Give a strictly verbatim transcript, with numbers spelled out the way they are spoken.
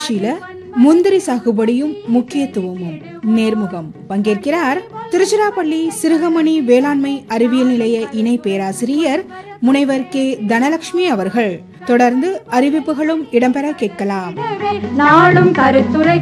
முந்திரி சாகுபடியும் முக்கியத்துவமும் நேர்முகம். பங்கேற்கிறார் திருச்சிராப்பள்ளி சிறுகமணி வேளாண்மை அறிவியல் நிலைய இணை பேராசிரியர் முனைவர் கே தனலட்சுமி அவர்கள். தொடர்ந்து அறிவிப்புகளும் இடம்பெற கேட்கலாம். நாளும் கருத்துரை